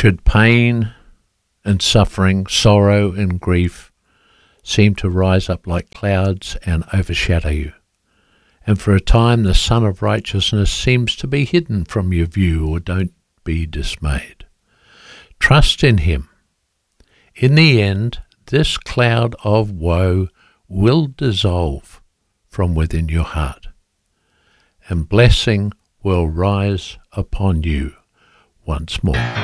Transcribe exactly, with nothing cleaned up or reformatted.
Should pain and suffering, sorrow and grief seem to rise up like clouds and overshadow you, and for a time the sun of righteousness seems to be hidden from your view, or don't be dismayed. Trust in him. In the end, this cloud of woe will dissolve from within your heart, and blessing will rise upon you once more.